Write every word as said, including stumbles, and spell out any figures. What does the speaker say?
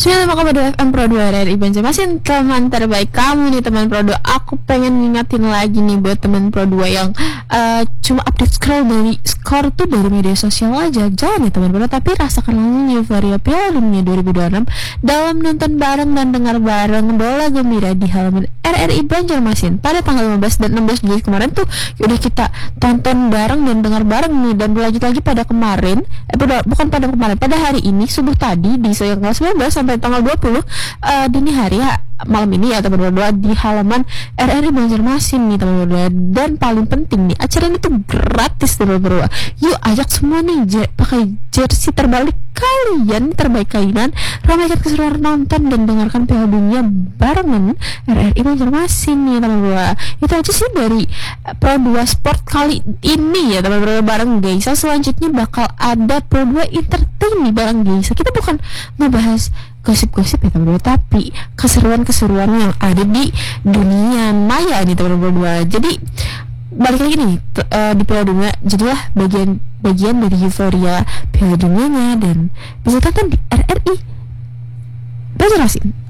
sembilan puluh lima koma dua F M Pro dua R R I Banjarmasin, teman terbaik kamu nih teman Pro dua. Aku pengen ngingetin lagi nih buat teman Pro dua yang uh, cuma update scroll dari skor tuh dari media sosial aja. Jangan ya teman Pro dua, tapi rasakan langsung euforia Piala Dunia dua ribu dua puluh enam dalam nonton bareng dan dengar bareng bola gembira di halaman R R I Banjarmasin pada tanggal lima belas dan enam belas Juli kemarin tuh. Udah kita tonton bareng dan dengar bareng nih, dan berlanjut lagi pada kemarin eh pada, bukan pada kemarin pada hari ini subuh tadi di tanggal sembilan belas sampai tanggal dua puluh uh, dini hari ya, malam ini ya teman berdua di halaman R R I Banjarmasin nih teman berdua. Dan paling penting nih, acara ini tuh gratis teman berdua. Yuk ajak semua nih j- pakai jersey terbalik kalian, terbaik kalian, ramaikan keseruan nonton dan dengarkan Piala Dunia barengan R R I Banjarmasin nih teman berdua. Itu aja sih dari uh, Pro dua Sport kali ini ya teman berdua bareng Geisha. Selanjutnya bakal ada Pro dua Entertain nih bareng Geisha. Kita bukan ngebahas gosip-gosip ya teman-teman, tapi keseruan-keseruan yang ada di dunia maya nih teman-teman berdua. Jadi balik lagi nih t- uh, di Piala Dunia, jadilah bagian bagian dari euforia Piala Dunianya dan bisa tonton di R R I Banjarmasin.